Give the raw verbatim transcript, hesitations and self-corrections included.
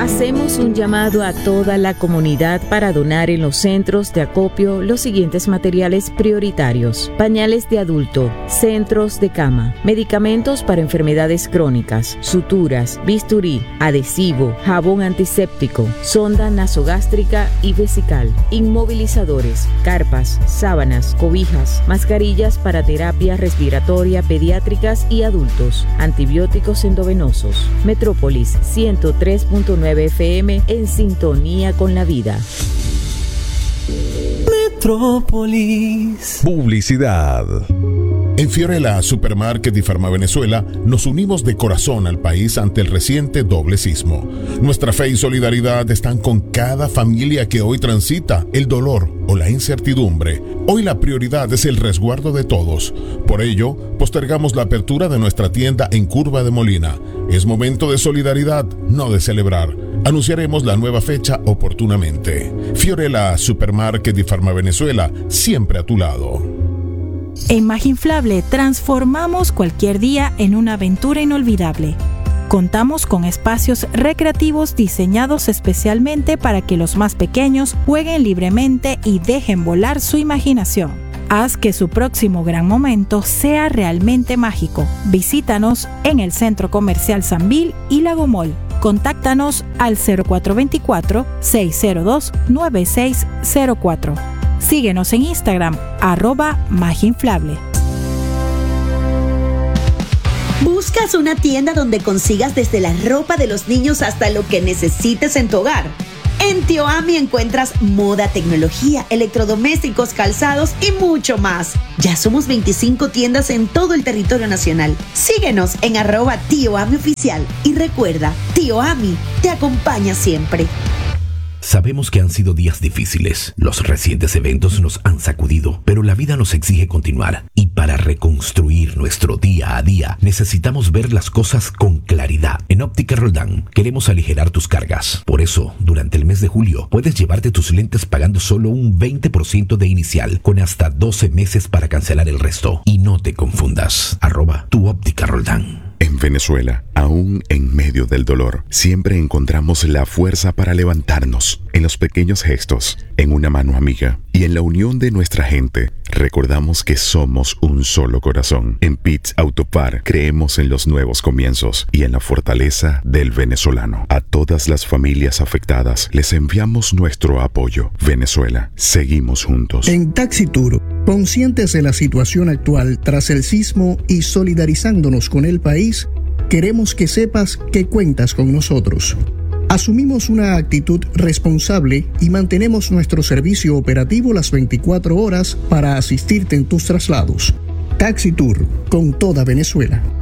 Hacemos un llamado a toda la comunidad para donar en los centros de acopio los siguientes materiales prioritarios: pañales de adulto, centros de cama, medicamentos para enfermedades crónicas, suturas, bisturí, adhesivo, jabón antiséptico, sonda nasogástrica y vesical, inmovilizadores, carpas, sábanas, cobijas, mascarillas para terapia respiratoria pediátricas y adultos, antibióticos endovenosos. Metrópolis ciento tres punto nueve F M en sintonía con la vida. Metrópolis. Publicidad. En Fiorella Supermarket y Farmavenezuela nos unimos de corazón al país ante el reciente doble sismo. Nuestra fe y solidaridad están con cada familia que hoy transita el dolor o la incertidumbre. Hoy la prioridad es el resguardo de todos. Por ello, postergamos la apertura de nuestra tienda en Curva de Molina. Es momento de solidaridad, no de celebrar. Anunciaremos la nueva fecha oportunamente. Fiorella Supermarket y Farmavenezuela, siempre a tu lado. En Maginflable transformamos cualquier día en una aventura inolvidable. Contamos con espacios recreativos diseñados especialmente para que los más pequeños jueguen libremente y dejen volar su imaginación. Haz que su próximo gran momento sea realmente mágico. Visítanos en el Centro Comercial Sambil y Lago Mall. Contáctanos al cero cuatro dos cuatro, seis cero dos, nueve seis cero cuatro. Síguenos en Instagram, arroba Maginflable. ¿Buscas una tienda donde consigas desde la ropa de los niños hasta lo que necesites en tu hogar? En Tío Ami encuentras moda, tecnología, electrodomésticos, calzados y mucho más. Ya somos veinticinco tiendas en todo el territorio nacional. Síguenos en arroba Tío Ami Oficial y recuerda, Tío Ami te acompaña siempre. Sabemos que han sido días difíciles. Los recientes eventos nos han sacudido, pero la vida nos exige continuar. Y para reconstruir nuestro día a día, necesitamos ver las cosas con claridad. En Óptica Roldán queremos aligerar tus cargas. Por eso, durante el mes de julio, puedes llevarte tus lentes pagando solo un veinte por ciento de inicial, con hasta doce meses para cancelar el resto. Y no te confundas. Arroba tu Óptica Roldán. En Venezuela, aún en medio del dolor, siempre encontramos la fuerza para levantarnos. En los pequeños gestos, en una mano amiga y en la unión de nuestra gente, recordamos que somos un solo corazón. En Pitts Autopar creemos en los nuevos comienzos y en la fortaleza del venezolano. A todas las familias afectadas les enviamos nuestro apoyo. Venezuela, seguimos juntos. En Taxi Tour, conscientes de la situación actual tras el sismo y solidarizándonos con el país, queremos que sepas que cuentas con nosotros. Asumimos una actitud responsable y mantenemos nuestro servicio operativo las veinticuatro horas para asistirte en tus traslados. Taxi Tour, con toda Venezuela.